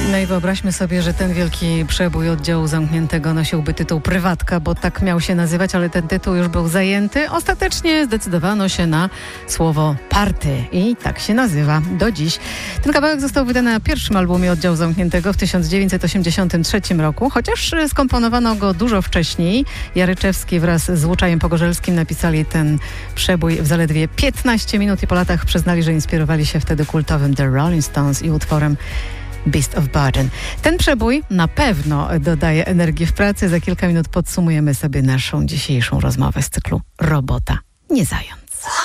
No i wyobraźmy sobie, że ten wielki przebój oddziału zamkniętego nosiłby tytuł Prywatka, bo tak miał się nazywać, ale ten tytuł już był zajęty. Ostatecznie zdecydowano się na słowo Party i tak się nazywa do dziś. Ten kawałek został wydany na pierwszym albumie oddziału zamkniętego w 1983 roku, chociaż skomponowano go dużo wcześniej. Jaryczewski wraz z Łuczajem Pogorzelskim napisali ten przebój w zaledwie 15 minut i po latach przyznali, że inspirowali się wtedy kultowym The Rolling Stones i utworem Beast of Burden. Ten przebój na pewno dodaje energii w pracy. Za kilka minut podsumujemy sobie naszą dzisiejszą rozmowę z cyklu Robota, nie zając.